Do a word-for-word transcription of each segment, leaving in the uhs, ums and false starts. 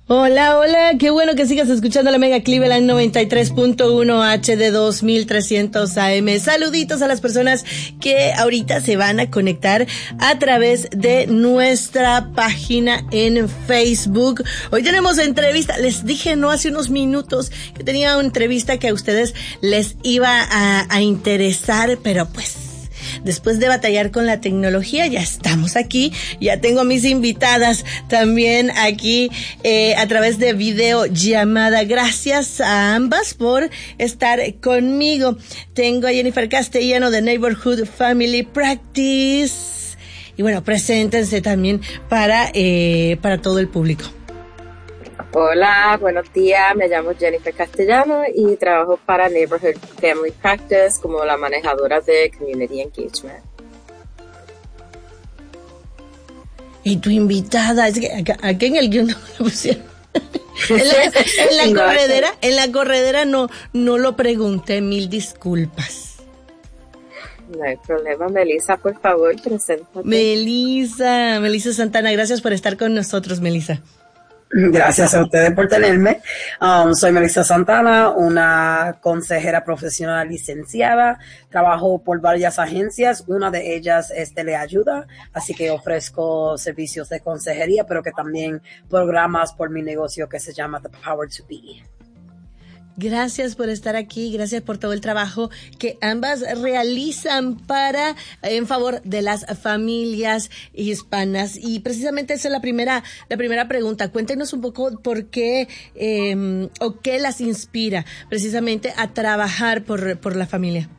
Hola, hola, qué bueno que sigas escuchando la Mega Cleveland noventa y tres punto uno H D dos mil trescientos A M. Saluditos a las personas que ahorita se van a conectar a través de nuestra página en Facebook. Hoy tenemos entrevista, les dije no hace unos minutos que tenía una entrevista que a ustedes les iba a, a interesar, pero pues después de batallar con la tecnología, ya estamos aquí, ya tengo a mis invitadas también aquí eh, a través de videollamada. Gracias a ambas por estar conmigo. Tengo a Jennifer Castellano de Neighborhood Family Practice. Y bueno, preséntense también para, eh, para todo el público. Hola, buenos días, me llamo Jennifer Castellano y trabajo para Neighborhood Family Practice como la manejadora de Community Engagement. Y tu invitada, es que acá, aquí en el guión no lo pusieron. en la, en la no, corredera, en la corredera no, no lo pregunté, mil disculpas. No hay problema, Melissa, por favor, preséntate. Melissa, Melissa Santana, gracias por estar con nosotros, Melissa. Gracias a ustedes por tenerme. Um, soy Melissa Santana, una consejera profesional licenciada. Trabajo por varias agencias. Una de ellas es Teleayuda, así que ofrezco servicios de consejería, pero que también programas por mi negocio que se llama The Power to Be. Gracias por estar aquí, gracias por todo el trabajo que ambas realizan para, en favor de las familias hispanas. Y precisamente esa es la primera, la primera pregunta. Cuéntenos un poco por qué, eh, o qué las inspira precisamente a trabajar por, por la familia.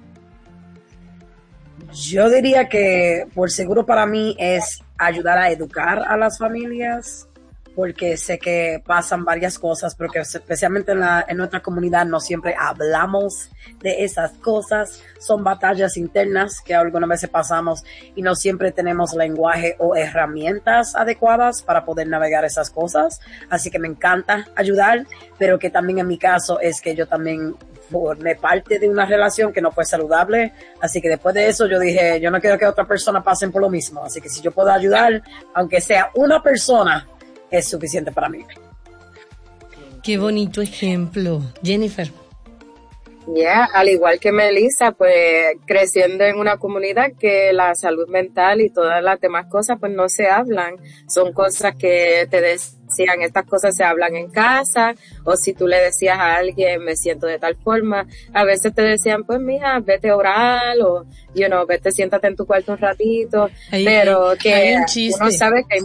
Yo diría que por seguro para mí es ayudar a educar a las familias, porque sé que pasan varias cosas, pero que especialmente en, la, en nuestra comunidad no siempre hablamos de esas cosas. Son batallas internas que algunas veces pasamos y no siempre tenemos lenguaje o herramientas adecuadas para poder navegar esas cosas. Así que me encanta ayudar, pero que también en mi caso es que yo también formé parte de una relación que no fue saludable. Así que después de eso yo dije, yo no quiero que otra persona pasen por lo mismo. Así que si yo puedo ayudar, aunque sea una persona, es suficiente para mí. Qué bonito ejemplo. Jennifer. Ya, yeah, al igual que Melissa, pues creciendo en una comunidad que la salud mental y todas las demás cosas pues no se hablan. Son cosas que te decían, estas cosas se hablan en casa, o si tú le decías a alguien, me siento de tal forma, a veces te decían, pues mija, vete a orar, o, you know, vete, siéntate en tu cuarto un ratito, hay, pero que hay un chiste. Uno sabe que hay